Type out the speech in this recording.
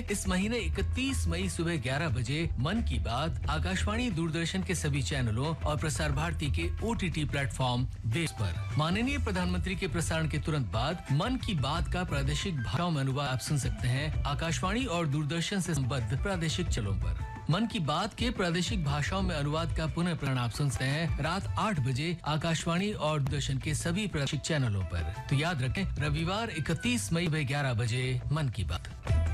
इस महीने 31 मई सुबह 11 बजे मन की बात आकाशवाणी दूरदर्शन के सभी चैनलों और प्रसार भारती के OTT प्लेटफॉर्म वेब पर। माननीय प्रधानमंत्री के प्रसारण के तुरंत बाद मन की बात का प्रादेशिक भाषाओं में अनुवाद आप सुन सकते हैं आकाशवाणी और दूरदर्शन से संबद्ध प्रादेशिक चैनलों पर। मन की बात के प्रादेशिक भाषाओं में अनुवाद का पुनः प्रसारण आप सुन सकते हैं रात 8 बजे आकाशवाणी और दूरदर्शन के सभी प्रादेशिक चैनलों पर। तो याद रखें, रविवार 31 मई 11 बजे मन की बात।